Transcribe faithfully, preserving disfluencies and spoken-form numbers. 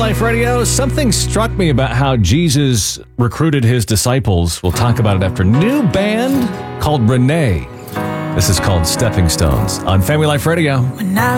Life Radio. Something struck me about how Jesus recruited his disciples. We'll talk about it after. New band called Renee. This is called Stepping Stones on Family Life Radio. When I